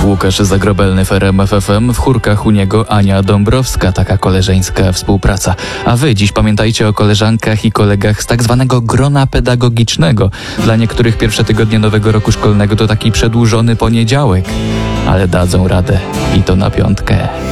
Łukasz Zagrobelny w RMF FM, w chórkach u niego Ania Dąbrowska, taka koleżeńska współpraca. A wy dziś pamiętajcie o koleżankach i kolegach z tak zwanego grona pedagogicznego. Dla niektórych pierwsze tygodnie nowego roku szkolnego to taki przedłużony poniedziałek, ale dadzą radę i to na piątkę.